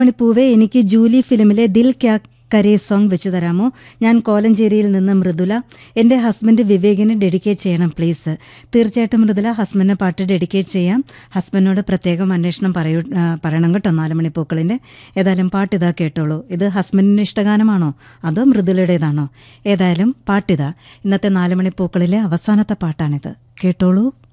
മണിപ്പൂവേ എനിക്ക് ജൂലി ഫിലിമിലെ ദിൽ ക്യാ കരേ സോങ് വെച്ച് തരാമോ? ഞാൻ കോലഞ്ചേരിയിൽ നിന്ന് മൃദുല. എൻ്റെ ഹസ്ബൻഡ് വിവേകിന് ഡെഡിക്കേറ്റ് ചെയ്യണം പ്ലീസ്. തീർച്ചയായിട്ടും മൃദുല, ഹസ്ബൻഡിന് പാട്ട് ഡെഡിക്കേറ്റ് ചെയ്യാം. ഹസ്ബൻഡിനോട് പ്രത്യേകം അന്വേഷണം പറയണം കേട്ടോ 4 മണിപ്പൂക്കളിൻ്റെ. ഏതായാലും പാട്ട് ഇതാ കേട്ടോളൂ. ഇത് ഹസ്ബൻഡിന് ഇഷ്ടഗാനമാണോ അതോ മൃദുലയുടേതാണോ? ഏതായാലും പാട്ടിതാ. ഇന്നത്തെ 4 മണിപ്പൂക്കളിലെ അവസാനത്തെ പാട്ടാണിത്. കേട്ടോളൂ.